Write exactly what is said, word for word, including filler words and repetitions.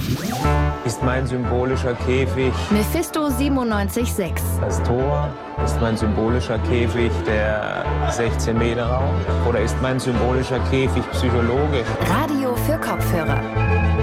Ist mein symbolischer Käfig Mephisto siebenundneunzig Komma sechs. das Tor? Ist mein symbolischer Käfig der sechzehn Meter Raum? Oder ist mein symbolischer Käfig psychologisch? Radio für Kopfhörer.